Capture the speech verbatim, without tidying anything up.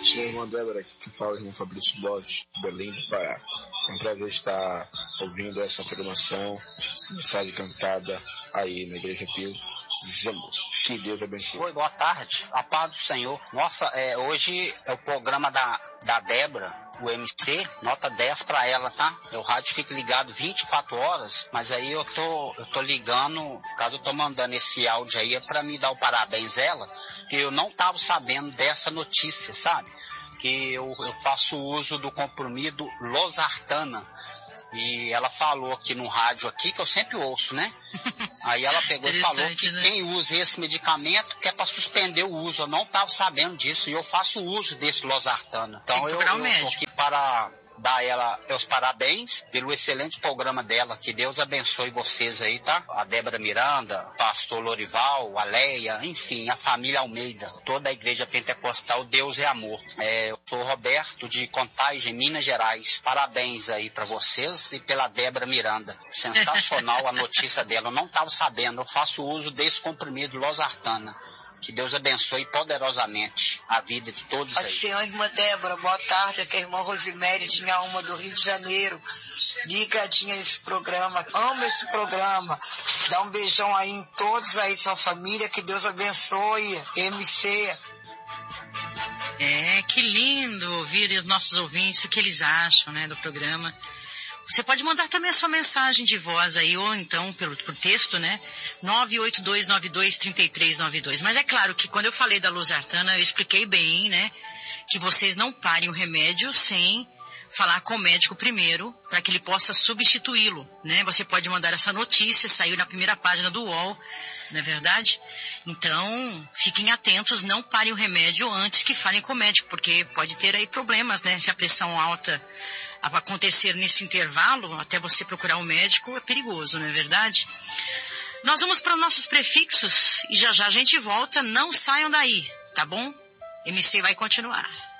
Minha irmã Débora, aqui que fala, irmão Fabrício Borges, Belém do Pará. É um prazer estar ouvindo essa programação, mensagem cantada aí na Igreja Pio. Que Deus abençoe. Oi, boa tarde. A paz do Senhor. Nossa, é, hoje é o programa da, da Débora, o M C, nota dez pra ela, tá? O rádio fica ligado vinte e quatro horas, mas aí eu tô, eu tô ligando, caso eu tô mandando esse áudio aí, é pra me dar o parabéns ela, que eu não tava sabendo dessa notícia, sabe? Que eu, eu faço uso do comprimido Losartana. E ela falou aqui no rádio aqui, que eu sempre ouço, né? Aí ela pegou e falou que, né, quem usa esse medicamento que é para suspender o uso. Eu não estava sabendo disso e eu faço uso desse Losartana. Então eu, eu tô aqui para dar ela os parabéns pelo excelente programa dela. Que Deus abençoe vocês aí, tá? A Débora Miranda, o pastor Lorival, a Leia, enfim, a família Almeida, toda a igreja pentecostal. Deus é amor. É, eu sou Roberto de Contagem, Minas Gerais. Parabéns aí para vocês e pela Débora Miranda. Sensacional a notícia dela. Eu não estava sabendo. Eu faço uso desse comprimido Losartana. Que Deus abençoe poderosamente a vida de todos aí. Senhor, irmã Débora, boa tarde. Aqui é a irmã Rosiméria de Inhaúma, do Rio de Janeiro. Ligadinha nesse programa. Amo esse programa. Dá um beijão aí em todos aí, sua família. Que Deus abençoe. M C. É, que lindo ouvir os nossos ouvintes, o que eles acham, né, do programa. Você pode mandar também a sua mensagem de voz aí, ou então pelo, por texto, né? nove oito dois nove dois, três três nove dois. Mas é claro que quando eu falei da Losartana, eu expliquei bem, né? Que vocês não parem o remédio sem falar com o médico primeiro, para que ele possa substituí-lo, né? Você pode mandar essa notícia, saiu na primeira página do U O L, não é verdade? Então, fiquem atentos, não parem o remédio antes que falem com o médico, porque pode ter aí problemas, né? Se a pressão alta acontecer nesse intervalo, até você procurar um médico, é perigoso, não é verdade? Nós vamos para os nossos prefixos e já já a gente volta. Não saiam daí, tá bom? M C vai continuar.